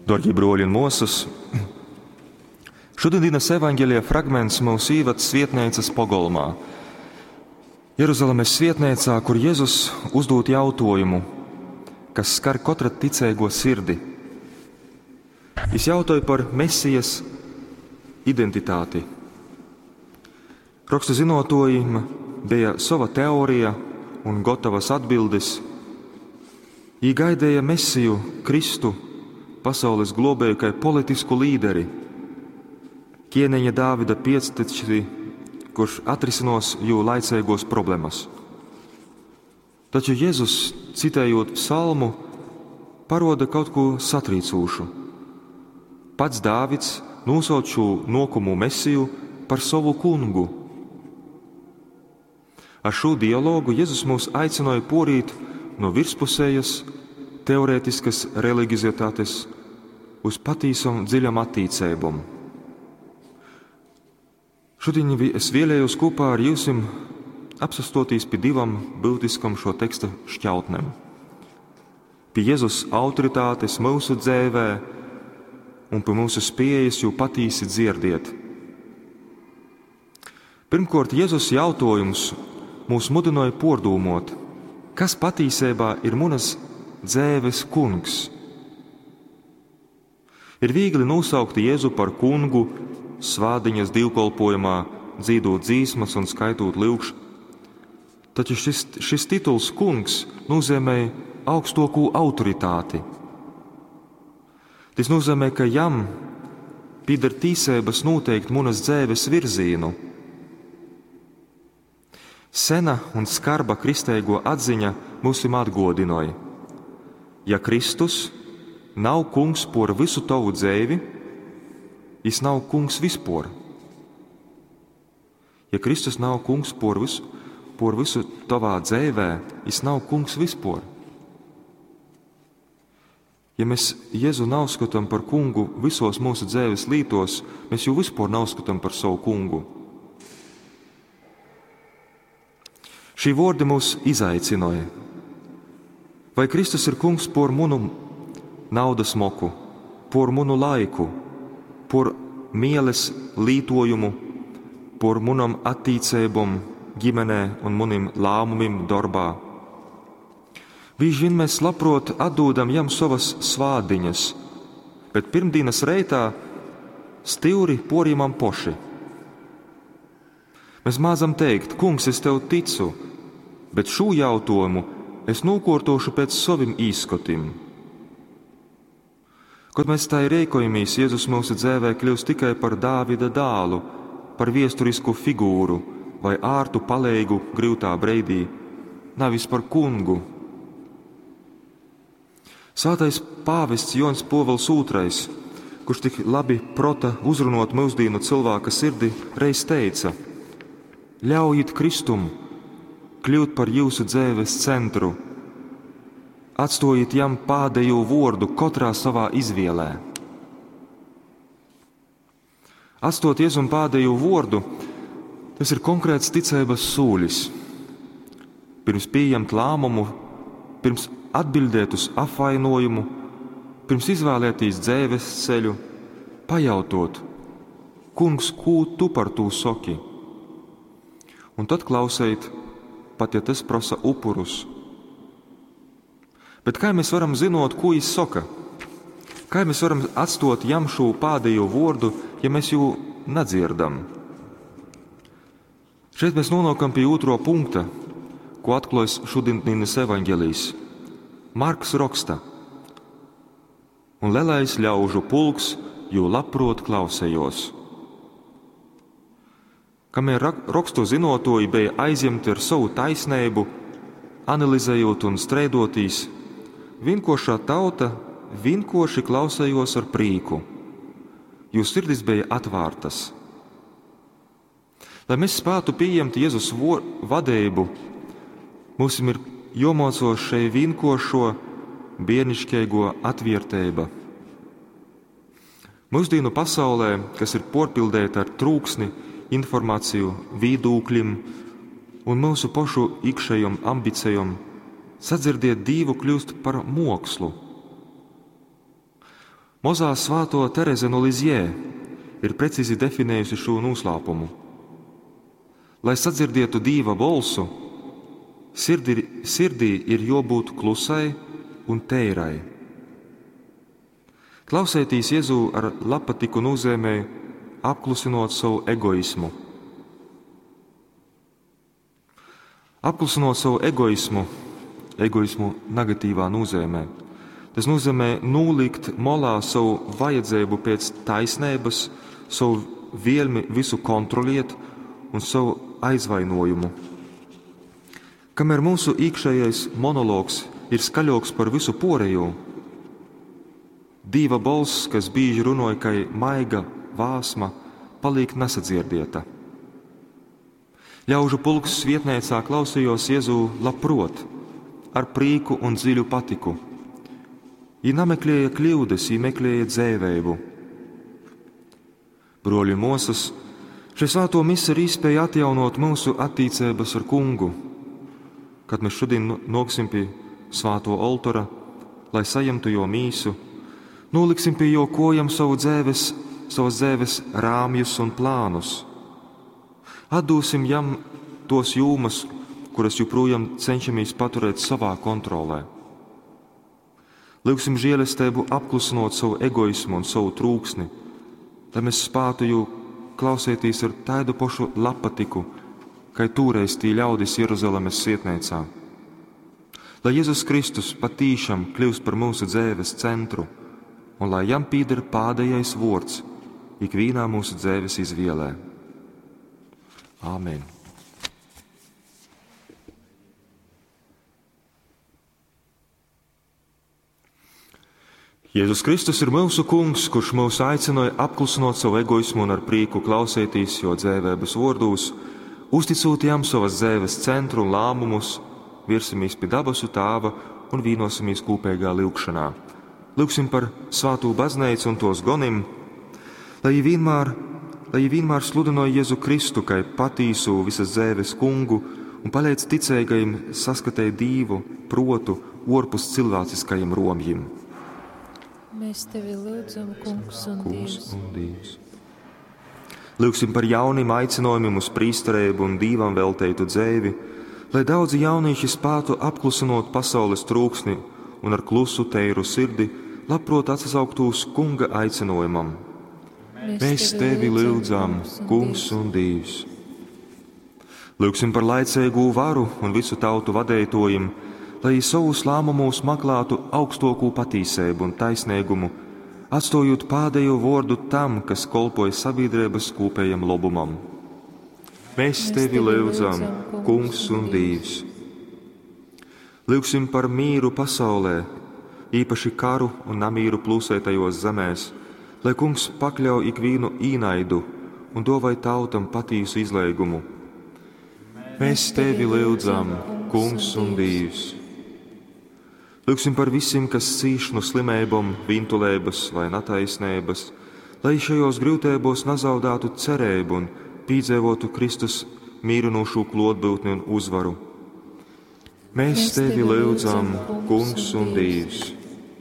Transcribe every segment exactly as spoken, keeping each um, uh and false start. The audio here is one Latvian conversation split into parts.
Dārgie broļi un mūsas, šodienas evaņģēlijā fragments mūs ievada svietnīcas pogolmā. Jeruzalemes svietnīcā, kur Jēzus uzdod jautājumu, kas skar katra ticēgo sirdi. Viņš jautāja par Mesijas identitāti. Rakstu zinotājiem bija sava teorija un gatavas atbildes. Viņi gaidīja Mesiju, Kristu, pasaules globēju kā politisku līderi, ķēniņa Dāvida pēcteči, kurš atrisinās jū laicīgos problēmas. Taču Jēzus, citējot psalmu, paroda kaut ko satrīcošu. Pats Dāvids nosauc šo nokumu Mesiju par savu kungu. Ar šo dialogu Jēzus mūs aicināja porīt no virspusējas, teorētiskas reliģiozitātes uz patīsam dziļam attīcībam. Šodien es vēlējos kopā ar jums apsastotīs pie divam būtiskam šo teksta šķautnēm. Pie Jēzus autoritātes mūsu dzīvē un pie mūsu spējas jau patīsi dzirdiet. Pirmkārt, Jēzus jautājums mūs mudināja pārdomāt, kas patiesībā ir manas dzīves kungs. Ir viegli nosaukt Jēzu par kungu, svādiņas divkolpojumā, dzīdot dzīsmas un skaitot lūgš. Taču šis, šis tituls kungs nozīmē augstāko autoritāti. Tas nozīmē, ka jam pieder tīsības noteikt manas dzīves virzienu. Sena un skarba kristēgo atziņa mūsim atgādināja: ja Kristus nav kungs por visu tavu dzīvi, viņš nav kungs vispār. Ja Kristus nav kungs por visu, por visu tavā dzīvē, viņš nav kungs vispār. Ja mēs Jēzu nav skatām par kungu visos mūsu dzīves lītos, mēs jau vispār nav skatām par savu kungu. Šī vārdi mūs izaicināja. Vai Kristus ir kungs por munu naudas moku, por munu laiku, por mieles lītojumu, por munam attīcībam ģimenē un munim lēmumim darbā? Bieži vien mēs labprot atdodam jam savas svādiņas, bet pirmdienas reitā stīvri porījumam poši. Mēs mādzam teikt: kungs, es tev ticu, bet šo jautājumu es nokārtošu pēc saviem īskotim. Kad mēs tā rīkojamies, Jēzus mūsu dzīvē kļūst tikai par Dāvida dālu, par viesturisku figūru vai ārtu palīgu grūtā breidī, nevis par kungu. Svētais pāvests Jons Pāvils otrais, kurš tik labi prota uzrunot mūsdienu cilvēka sirdi, reiz teica: ļaujiet Kristum kļūt par jūsu dzīves centru, atstojiet jam pēdējo vārdu katrā savā izvēlē. Atstot Jēzum pēdējo vārdu, tas ir konkrēts ticības sūlis. Pirms pieņemt lēmumu, pirms atbildēt uz apvainojumu, pirms izvēlēties dzīves ceļu, pajautot: kungs, ko tu par to saki? Un tad klausēt, pat ja tas prasa upurus. Bet kā mēs varam zināt, ko viņš saka? Kā mēs varam atstot jam šo pēdējo vārdu, ja mēs jau nedzirdam? Šeit mēs nonākam pie otro punkta, ko atklājas šodienas evaņģēlijs. Marks raksta: un lielais ļaužu pulks jau labprot klausējos. Kamēr rakstu zinotāji bija aizņemti ar savu taisnību, analizējot un streidotīs, vienkāršā tauta vienkārši klausējos ar prīku, jo sirdis bija atvērtas. Lai mēs spētu pieņemt Jēzus vadību, mums ir jāmācās šai vienkāršo bērnišķīgo atvērtība. Mūsdienu pasaulē, kas ir porpildēta ar trūksni, informāciju, viedokļiem un mūsu pašu iekšējām ambicijām, sadzirdēt Dievu kļūst par mākslu. Mozā svāto Tereze no Lizjē ir precīzi definējusi šo noslēpumu. Lai sadzirdētu Dieva balsu, sirdī, sirdī ir jābūt klusai un teirai. Klausēties Jēzu ar lapatiku nozīmē apklusinot savu egoismu. Apklusinot savu egoismu, egoismu negatīvā nozīmē. Tas nozīmē nolikt molā savu vajadzību pēc taisnības, savu vēlmi visu kontroliet un savu aizvainojumu. Kamēr mūsu iekšējais monologs ir skaļāks par visu pārējo, Dieva balss, kas bieži runāja kā maiga vāsma, paliek nesadzirdēta. Ļaužu pulks svietnēcā klausījos Jēzu labprot, ar prīku un dziļu patiku. Viņi nemeklēja kļūdas, viņi meklēja dzīvību. Broļi mūsas, šī svēto mise ir iespēja atjaunot mūsu attiecības ar Kungu, kad mēs šodien noksim pie svēto altora, lai saņemtu jo mīsu, noliksim pie jo kojam savu dzīves, savas dzīves rāmjus un plānus. Atdūsim jam tos jūmas, kuras joprojām cenšamies paturēt savā kontrolē. Lūgsim žēlastību apklusinot savu egoismu un savu trūksni, lai mēs spētu jau klausēties ar tādu pašu lapatiku, kā toreiz tī ļaudis Jeruzalemes svietnēcā. Lai Jēzus Kristus patīšām kļūst par mūsu dzīves centru, un lai jam pīder pēdējais vārds ikvienā mūsu dzīves izvēlē. Āmen. Jēzus Kristus ir mūsu kungs, kurš mūs aicināja apklusinot savu egoismu un ar prieku klausēties jo dzīvības vārdos, uzticot jam savas dzīves centru un lēmumus, virsimies pie dabasu Tēva un vīnosimies kopīgā lūgšanā. Lūgsim par svāto baznīcu un tos gonim, lai vienmēr, lai vienmēr sludināja Jēzu Kristu kā patīsu visas dzīves kungu un palīdz ticīgajiem saskatīt Dievu protu ārpus cilvēciskajiem romjiem. Mēs tevi lūdzam, Kungs un Dievs. Un Dievs. Lūgsim par jauniem aicinājumiem uz prīsterību un Dievam veltītu dzīvi, lai daudzi jaunieši spētu apklusinot pasaules trūksni un ar klusu teiru sirdi labprot atsauktos Kunga aicinājumam. Mēs tevi lūdzam, Kungs un Dievs. Lūgsim par laicīgu varu un visu tautu vadītājiem, lai savus lēmumus meklētu augstāko patīsību un taisnīgumu, atstājot pēdējo vārdu tam, kas kalpoja sabiedrības kopējam labumam. Mēs tevi lūdzam, Kungs un Dievs. Lūgsim par mīru pasaulē, īpaši karu un namīru plūsētajos zemēs, lai Kungs pakļauj ikvienu īnaidu un dāvāj tautam patīsu izlīgumu. Mēs tevi lūdzam, Kungs un Dievs. Lūgsim par visiem, kas cīš no slimībām, vintulēbas vai nataisnības, lai šajos grūtībos nezaudētu cerību un piedzīvotu Kristus mīrinošu klātbūtni un uzvaru. Mēs tevi lūdzam, Kungs un Dievs.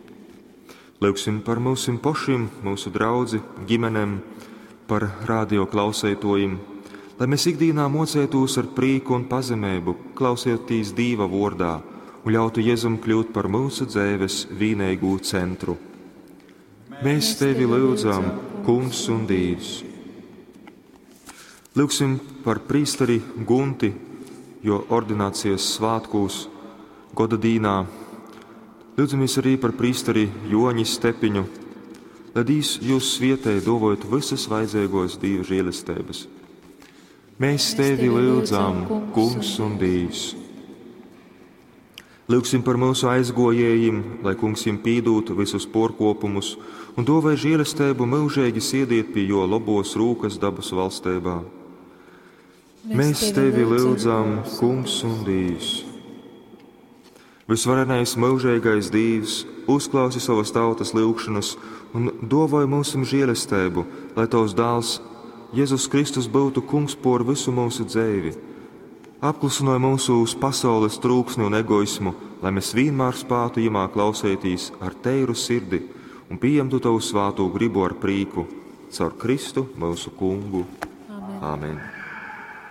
Lūgsim par mūsim pašiem, mūsu draudzi, ģimenēm, par radio klausētojiem, lai mēs ikdienā mocētos ar prieku un pazemību, klausēties Dieva vārdā un ļautu Jēzum kļūt par mūsu dzīves vienīgo centru. Mēs tevi lūdzam, Kungs un Dievs. Lūgsim par prīsteri Gunti, jo ordinācijas svātkos, goda dīnā. Lūdzamies arī par prīsteri Joņi Stepiņu, lai Dievs jūs svietēji dāvājot visas vajadzīgos Dieva žēlastības. Mēs tevi lūdzam, Kungs un Dievs. Lūgsim par mūsu aizgojējiem, lai Kungs jiem pīdūtu visus porkopumus un dāvāj žēlastību mūžīgi sēdiet pie jo labos rūkas dabas valstībā. Mēs tevi lūdzam, Kungs un Dievs. Visvarenais mūžīgais Dievs uzklausi savas tautas lūgšanas un dāvāj mūsu žēlastību, lai tavs dēls Jēzus Kristus būtu kungs pār visu mūsu dzīvi. Apklusināja mūsu uz pasaules trūksni un egoismu, lai mēs vienmēr spētu imā klausēties ar teiru sirdi un pieņemtu tavu svēto gribu ar prieku, caur Kristu mūsu kungu. Amen. Āmen.